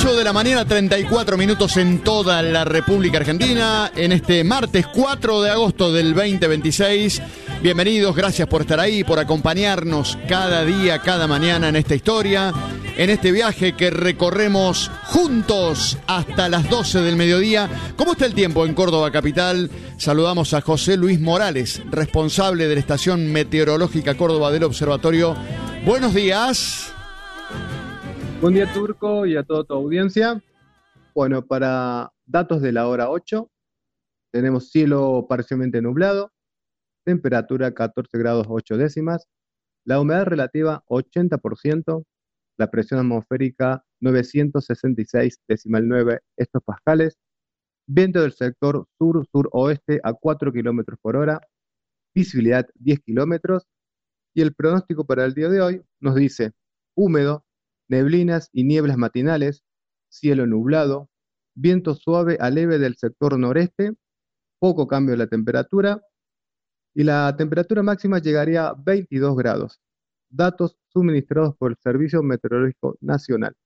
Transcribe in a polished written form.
8 de la mañana, 34 minutos en toda la República Argentina, en este martes 4 de agosto del 2026. Bienvenidos, gracias por estar ahí, por acompañarnos cada día, cada mañana en esta historia, en este viaje que recorremos juntos hasta las 12 del mediodía. ¿Cómo está el tiempo en Córdoba capital? Saludamos a José Luis Morales, responsable de la Estación Meteorológica Córdoba del Observatorio. Buenos días. Buen día, Turco, y a toda tu audiencia. Bueno, para datos de la hora 8, tenemos cielo parcialmente nublado, temperatura 14 grados 8 décimas, la humedad relativa 80%, la presión atmosférica 966,9 hectopascales, viento del sector sur-suroeste a 4 kilómetros por hora, visibilidad 10 kilómetros, y el pronóstico para el día de hoy nos dice húmedo, neblinas y nieblas matinales, cielo nublado, viento suave a leve del sector noreste, poco cambio en la temperatura, y la temperatura máxima llegaría a 22 grados. Datos suministrados por el Servicio Meteorológico Nacional.